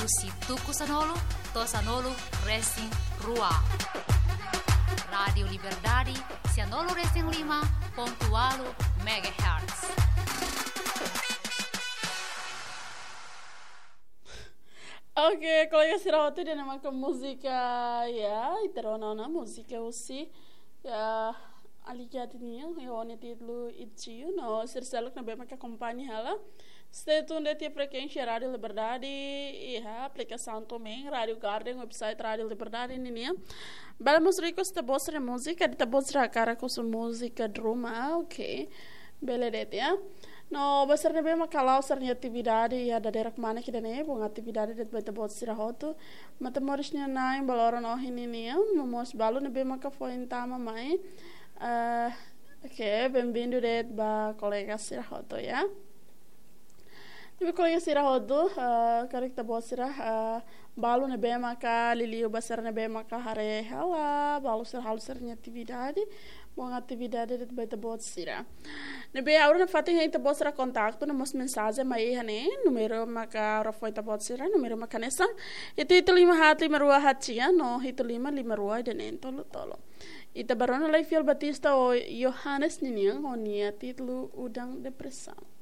usi tuku sanolo, to sanolo Racing Rua. Radio Liberdade, Sanolo Racing 5.8 MHz. Oke, kolega Sirawati dia namakan musika ya, iterona musika usi ya aligati niyo, yone titlu itchiu no sirsaluk na bemaka kompanhi hala. Stay tuned at frequência Radio Liberdade e a aplicação também Radio Garden, website Radio Liberdade niya. Balamos ricos ta bosra música, ta bosra cara com sua música drama, ok. Beleza, ya. No, basar na bem makalau sarnya atividade ya da daerah mana kita ne, bung atividade det beta bot sirahoto. Mata morisnya naik baloran oh ini niya, momos balu na bem maka foi tama mai. Ok, bem-vindo det ba colega sirahoto ya. Ibu kolega sirahoto, kari kita bot sirah balu na bem maka liliu basar na bem maka hare hala, balu sirah sarnya atividade. Bom atividade de beta bot sira. Nebe aura na fatin hai tabot sira contato na mos mensagem mai hane numero maka rafoi tabot sira numero maka nesa itu 5 no itu 5 dan tolo. Ita barona lai fiel Batista o Johannes niniang o nia titlu udang depressão.